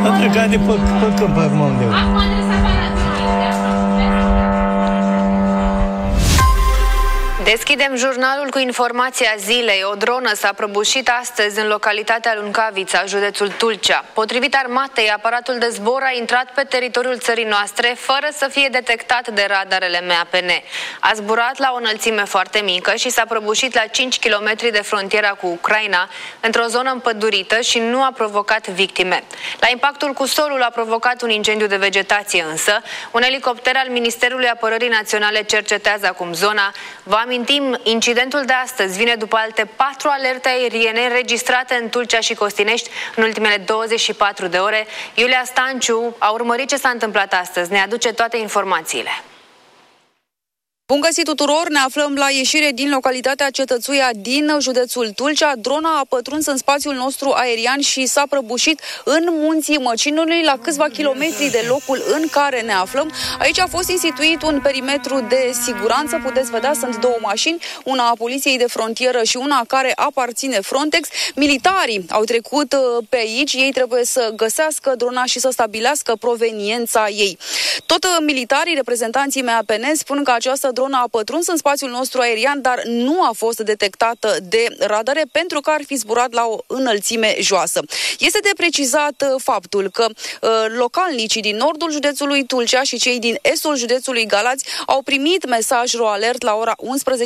Dar cade pe câmp acum undeva. Acum adresa Deschidem jurnalul cu informația zilei. O dronă s-a prăbușit astăzi în localitatea Luncavița, județul Tulcea. Potrivit armatei, aparatul de zbor a intrat pe teritoriul țării noastre fără să fie detectat de radarele MAPN. A zburat la o înălțime foarte mică și s-a prăbușit la 5 km de frontiera cu Ucraina, într-o zonă împădurită și nu a provocat victime. La impactul cu solul a provocat un incendiu de vegetație însă. Un elicopter al Ministerului Apărării Naționale cercetează acum zona. Vă amintim, incidentul de astăzi vine după alte 4 alerte aeriene înregistrate în Tulcea și Costinești în ultimele 24 de ore. Iulia Stanciu a urmărit ce s-a întâmplat astăzi. Ne aduce toate informațiile. Bun găsit tuturor! Ne aflăm la ieșire din localitatea Cetățuia din județul Tulcea. Drona a pătruns în spațiul nostru aerian și s-a prăbușit în munții Măcinului, la câțiva kilometri de locul în care ne aflăm. Aici a fost instituit un perimetru de siguranță. Puteți vedea, sunt 2 mașini, una a Poliției de Frontieră și una care aparține Frontex. Militarii au trecut pe aici. Ei trebuie să găsească drona și să stabilească proveniența ei. Tot militarii, reprezentanții MAPN, spun că această drona a pătruns în spațiul nostru aerian, dar nu a fost detectată de radare pentru că ar fi zburat la o înălțime joasă. Este de precizat faptul că localnicii din nordul județului Tulcea și cei din estul județului Galați au primit mesaj RoAlert la ora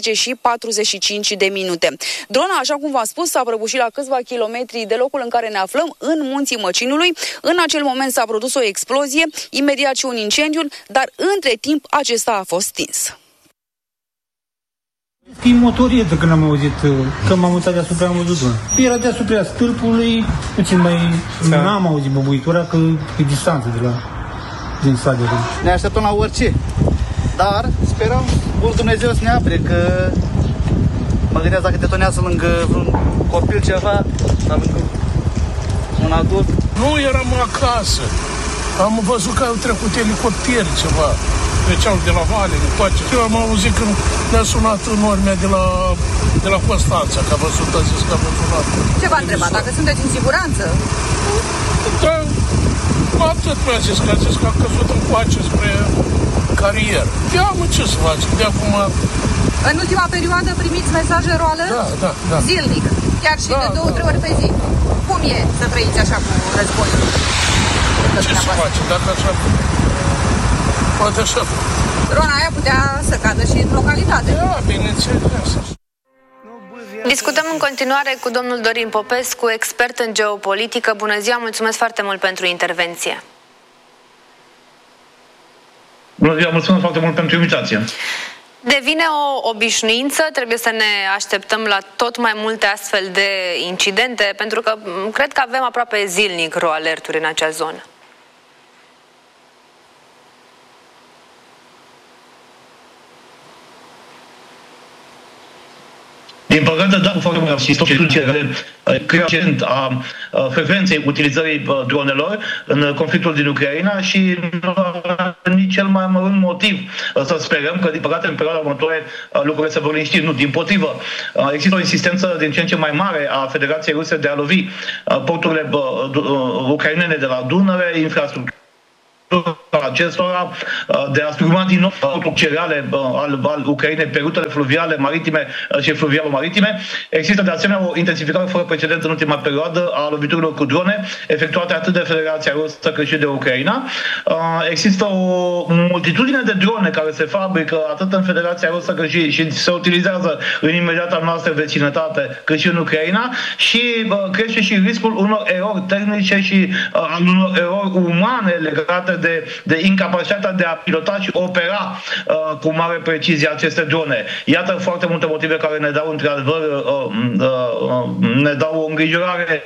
11:45. Drona, așa cum v-am spus, s-a prăbușit la câțiva kilometri de locul în care ne aflăm, în munții Măcinului. În acel moment s-a produs o explozie, imediat și un incendiu, dar între timp acesta a fost stins. E motorietă când am auzit, că m-am mutat deasupra, am văzut drona. Era deasupra stâlpului, puțin mai... N-am auzit bubuitura, că e distanță din stadion. Ne așteptăm la orice, dar sperăm mult Dumnezeu să ne apre, că mă gândesc dacă detonează lângă vreun copil ceva, sau lângă un adult. Nu eram acasă, am văzut că au trecut elicopteri ceva. Treceau de la vale, de toate. Eu am auzit când ne-a sunat în urmea de la Constanța, că a văzut, a zis că a văzut. Ce v-a întrebat? Dacă sunteți în siguranță? Da, atât mi-a zis, că a zis că a căzut încoace spre carieră. Ia, mă, ce să facem? De acum... În ultima perioadă primiți mesaje RoAlert? Da. Zilnic, chiar și de 2-3 ori pe zi. Cum e să trăiți așa cu războiul? Ce să facem? Dacă așa... Poate așa. Drona aia putea să cadă și în localitate. Da, bineînțeles. Discutăm în continuare cu domnul Dorin Popescu, expert în geopolitică. Bună ziua, mulțumesc foarte mult pentru intervenție. Bună ziua, mulțumesc foarte mult pentru invitație. Devine o obișnuință, trebuie să ne așteptăm la tot mai multe astfel de incidente, pentru că cred că avem aproape zilnic RoAlert-uri în acea zonă. Din păcate, da, cu foarte mult crescent a frecvenței utilizării dronelor în conflictul din Ucraina și nici cel mai mărunt motiv să sperăm că, din păcate, în perioada următoare lucrurile se vor liniști. Nu, dimpotrivă. Există o insistență din ce în ce mai mare a Federației Ruse de a lovi porturile ucrainene de la Dunăre, infrastructură acestora, de a struma din nou portul cereale al Ucrainei pe rutele fluviale, maritime și fluvialo-maritime. Există de asemenea o intensificare fără precedent în ultima perioadă a loviturilor cu drone, efectuate atât de Federația Rusă cât și de Ucraina. Există o multitudine de drone care se fabrică atât în Federația Rusă cât și se utilizează în imediata noastră vecinătate, cât și în Ucraina, și crește și riscul unor erori tehnice și unor erori umane legate de incapacitatea de a pilota și opera cu mare precizie aceste drone. Iată foarte multe motive care ne dau într-adevăr ne dau o îngrijorare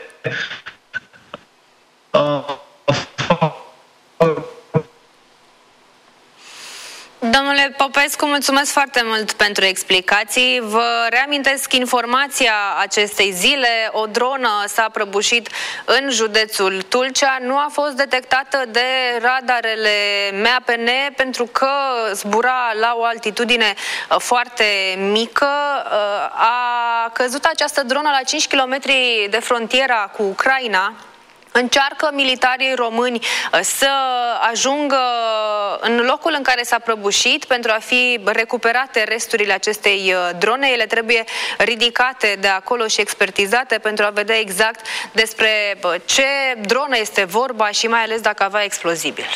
Domnule Popescu, mulțumesc foarte mult pentru explicații. Vă reamintesc informația acestei zile. O dronă s-a prăbușit în județul Tulcea. Nu a fost detectată de radarele MAPN pentru că zbura la o altitudine foarte mică. A căzut această dronă la 5 km de frontiera cu Ucraina, Încearcă militarii români să ajungă în locul în care s-a prăbușit pentru a fi recuperate resturile acestei drone. Ele trebuie ridicate de acolo și expertizate pentru a vedea exact despre ce dronă este vorba și mai ales dacă avea explozibil.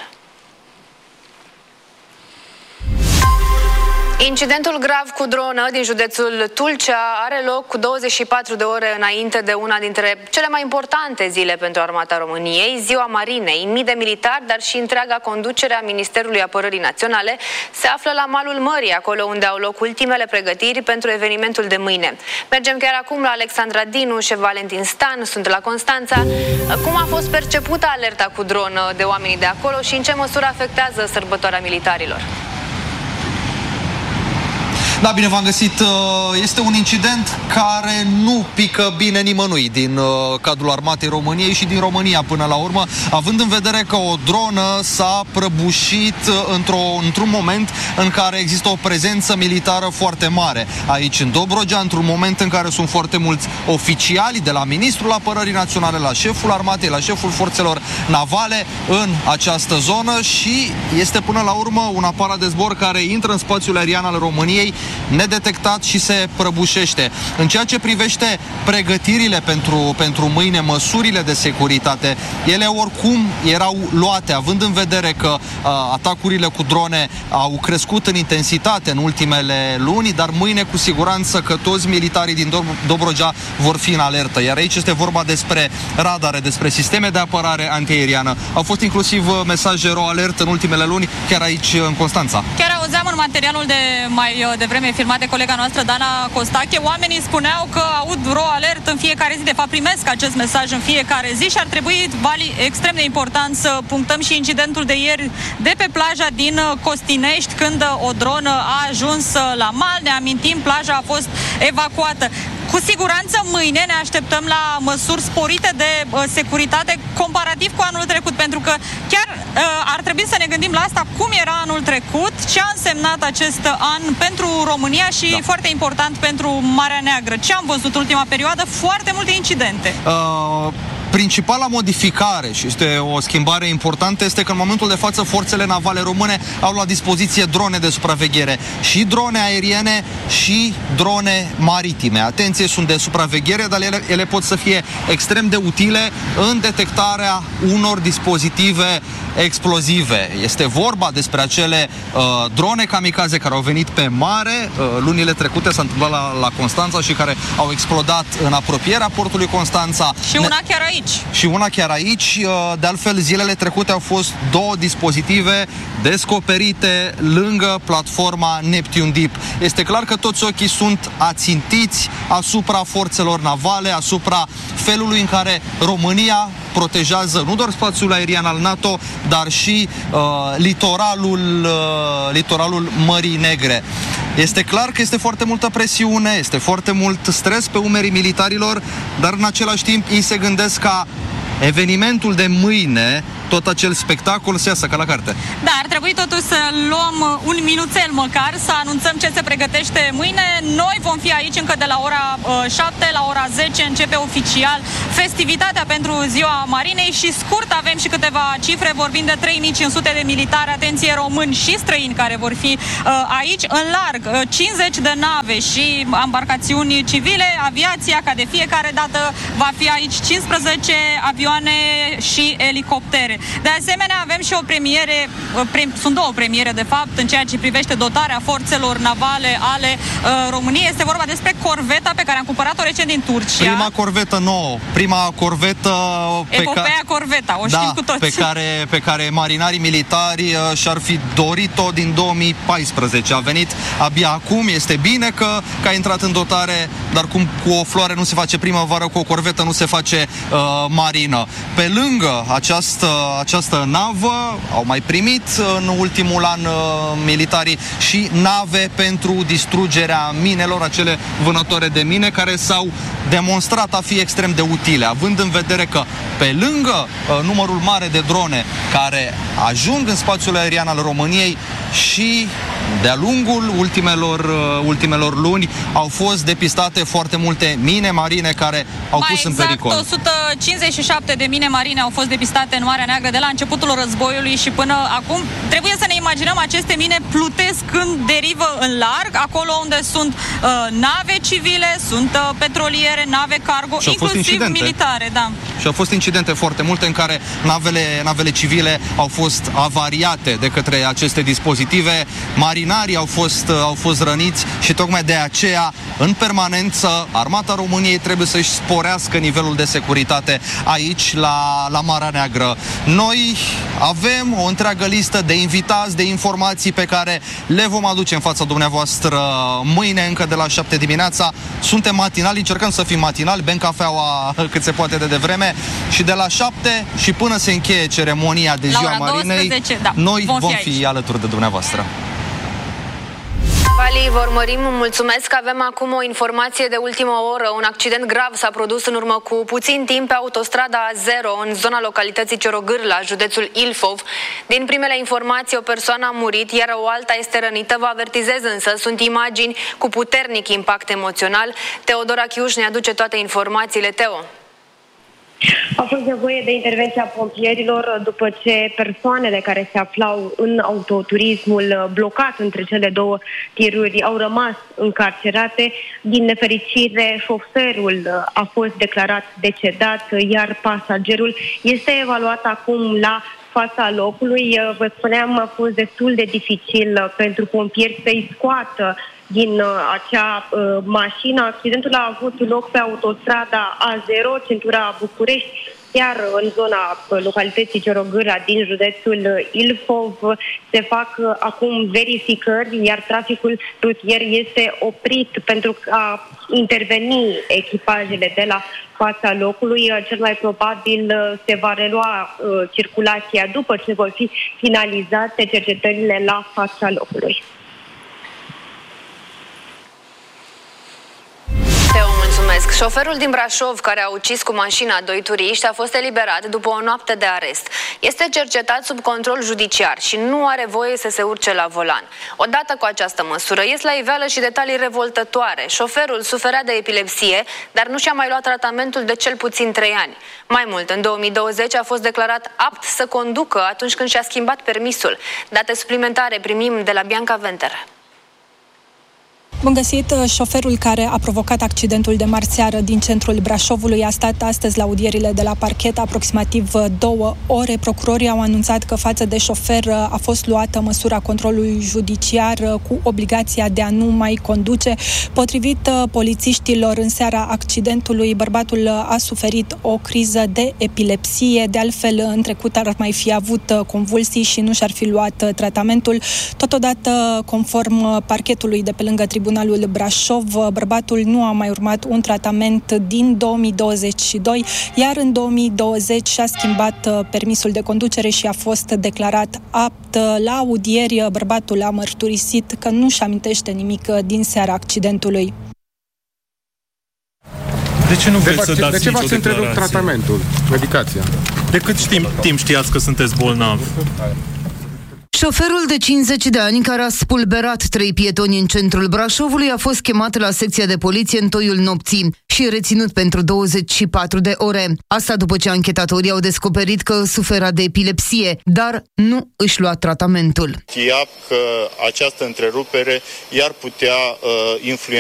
Incidentul grav cu dronă din județul Tulcea are loc cu 24 de ore înainte de una dintre cele mai importante zile pentru Armata României, Ziua Marinei. Mii de militari, dar și întreaga conducere a Ministerului Apărării Naționale se află la malul mării, acolo unde au loc ultimele pregătiri pentru evenimentul de mâine. Mergem chiar acum la Alexandra Dinu și Valentin Stan, sunt la Constanța. Cum a fost percepută alerta cu dronă de oamenii de acolo și în ce măsură afectează sărbătoarea militarilor? Da, bine v-am găsit. Este un incident care nu pică bine nimănui din cadrul Armatei României și din România până la urmă, având în vedere că o dronă s-a prăbușit într-un moment în care există o prezență militară foarte mare aici în Dobrogea, într-un moment în care sunt foarte mulți oficiali de la Ministrul Apărării Naționale, la șeful armatei, la șeful forțelor navale în această zonă și este până la urmă un aparat de zbor care intră în spațiul aerian al României nedetectat și se prăbușește. În ceea ce privește pregătirile pentru mâine, măsurile de securitate, ele oricum erau luate, având în vedere că atacurile cu drone au crescut în intensitate în ultimele luni, dar mâine cu siguranță că toți militarii din Dobrogea vor fi în alertă. Iar aici este vorba despre radare, despre sisteme de apărare antiaeriană. Au fost inclusiv mesaje ro-alert în ultimele luni, chiar aici în Constanța. Chiar auzeam în materialul de mai devreme filmat de colega noastră, Dana Costache, oamenii spuneau că aud ro-alert în fiecare zi, de fapt primesc acest mesaj în fiecare zi și ar trebui, Vali, extrem de important să punctăm și incidentul de ieri de pe plaja din Costinești, când o dronă a ajuns la mal. Ne amintim, plaja a fost evacuată. Cu siguranță mâine ne așteptăm la măsuri sporite de securitate comparativ cu anul trecut, pentru că chiar ar trebui să ne gândim la asta, cum era anul trecut, ce a însemnat acest an pentru România și foarte important pentru Marea Neagră. Ce am văzut ultima perioadă? Foarte multe incidente. Principala modificare, și este o schimbare importantă, este că în momentul de față forțele navale române au la dispoziție drone de supraveghere, și drone aeriene și drone maritime. Atenție, sunt de supraveghere, dar ele pot să fie extrem de utile în detectarea unor dispozitive explozive. Este vorba despre acele drone kamikaze care au venit pe mare. Lunile trecute s-a întâmplat la Constanța și care au explodat în apropierea portului Constanța. Și una chiar aici. Și una chiar aici. De altfel, zilele trecute au fost două dispozitive descoperite lângă platforma Neptune Deep. Este clar că toți ochii sunt ațintiți asupra forțelor navale, asupra felului în care România protejează nu doar spațiul aerian al NATO, dar și litoralul Mării Negre. Este clar că este foarte multă presiune, este foarte mult stres pe umerii militarilor, dar în același timp ei se gândesc ca evenimentul de mâine, tot acel spectacol, să iasă ca la carte. Da, ar trebui totuși să luăm un minuțel măcar, să anunțăm ce se pregătește mâine. Noi vom fi aici încă de la ora 7, la ora 10 începe oficial festivitatea pentru Ziua Marinei și scurt avem și câteva cifre, vorbind de 3500 de militari, atenție, români și străini care vor fi aici. În larg, 50 de nave și embarcațiuni civile, aviația, ca de fiecare dată, va fi aici 15 avioane și elicoptere. De asemenea, avem și o premiere, sunt două premiere, de fapt, în ceea ce privește dotarea forțelor navale ale României. Este vorba despre corveta pe care am cumpărat-o recent din Turcia. Prima corvetă nouă, prima corvetă... Epopea Corveta, o știm cu toți. Pe care marinarii militari și-ar fi dorit-o din 2014. A venit abia acum, este bine că a intrat în dotare, dar cum cu o floare nu se face primăvară, cu o corvetă nu se face marină. Pe lângă această navă au mai primit în ultimul an militarii și nave pentru distrugerea minelor, acele vânătoare de mine care s-au demonstrat a fi extrem de utile, având în vedere că pe lângă numărul mare de drone care ajung în spațiul aerian al României, și de-a lungul ultimelor luni au fost depistate foarte multe mine marine care au pus în pericol. 157 de mine marine au fost depistate în Marea Neagră de la începutul războiului și până acum. Trebuie să ne imaginăm, aceste mine plutesc când derivă în larg, acolo unde sunt nave civile, sunt petroliere, nave cargo, inclusiv militare. Da. Și au fost incidente foarte multe în care navele civile au fost avariate de către aceste dispozitive, marinarii au fost răniți și tocmai de aceea, în permanență, Armata României trebuie să-și sporească nivelul de securitate aici, la Marea Neagră. Noi avem o întreagă listă de invitați, de informații pe care le vom aduce în fața dumneavoastră mâine, încă de la 7 dimineața. Suntem matinali, încercăm să fim matinali, bem cafeaua cât se poate de devreme și de la 7 și până se încheie ceremonia de Ziua Marinei, 12, da, noi vom fi alături de dumneavoastră. Vali, vă urmărim, mulțumesc. Avem acum o informație de ultimă oră. Un accident grav s-a produs în urmă cu puțin timp pe autostrada A0 în zona localității Ciorogârla, județul Ilfov. Din primele informații, o persoană a murit, iar o alta este rănită. Vă avertizez însă, sunt imagini cu puternic impact emoțional. Teodora Chiuș ne aduce toate informațiile. Teo. A fost nevoie de intervenția pompierilor după ce persoanele care se aflau în autoturismul blocat între cele două tiruri au rămas încarcerate. Din nefericire, șoferul a fost declarat decedat, iar pasagerul este evaluat acum la fața locului. Vă spuneam, a fost destul de dificil pentru pompieri să-i scoată din acea mașină. Accidentul a avut loc pe autostrada A0, centura București, iar în zona localității Ciorogârla din județul Ilfov se fac acum verificări, iar traficul rutier este oprit pentru a interveni echipajele de la fața locului. Cel mai probabil se va relua circulația după ce vor fi finalizate cercetările la fața locului. Mulțumesc. Șoferul din Brașov care a ucis cu mașina doi turiști a fost eliberat după o noapte de arest. Este cercetat sub control judiciar și nu are voie să se urce la volan. Odată cu această măsură ies la iveală și detalii revoltătoare. Șoferul suferea de epilepsie, dar nu și-a mai luat tratamentul de cel puțin 3 ani. Mai mult, în 2020 a fost declarat apt să conducă atunci când și-a schimbat permisul. Date suplimentare primim de la Bianca Ventere. Bun găsit! Șoferul care a provocat accidentul de marțeară din centrul Brașovului a stat astăzi la audierile de la parchet aproximativ 2 ore. Procurorii au anunțat că față de șofer a fost luată măsura controlului judiciar cu obligația de a nu mai conduce. Potrivit polițiștilor, în seara accidentului, bărbatul a suferit o criză de epilepsie. De altfel, în trecut ar mai fi avut convulsii și nu și-ar fi luat tratamentul. Totodată, conform parchetului de pe lângă Tribunalul Brașov, bărbatul nu a mai urmat un tratament din 2022, iar în 2020 și-a schimbat permisul de conducere și a fost declarat apt. La audieri, bărbatul a mărturisit că nu-și amintește nimic din seara accidentului. De ce nu vreți să dați de ce v-ați întrerupt tratamentul, medicația? De cât timp știați că sunteți bolnav? Șoferul de 50 de ani care a spulberat 3 pietoni în centrul Brașovului a fost chemat la secția de poliție în toiul nopții și reținut pentru 24 de ore. Asta după ce anchetatorii au descoperit că sufera de epilepsie, dar nu își lua tratamentul. Știa că această întrerupere i-ar putea influența